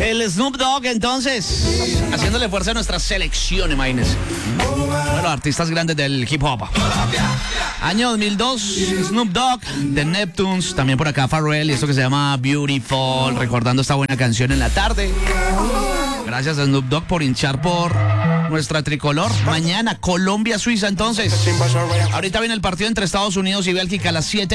El Snoop Dogg, entonces, haciéndole fuerza a nuestra selección, imagínense. Bueno, artistas grandes del hip hop. Año 2002, Snoop Dogg, The Neptunes, también por acá Pharrell, y esto que se llama Beautiful, recordando esta buena canción en la tarde. Gracias a Snoop Dogg por hinchar por nuestra tricolor. Mañana, Colombia-Suiza, entonces. Ahorita viene el partido entre Estados Unidos y Bélgica a las 7.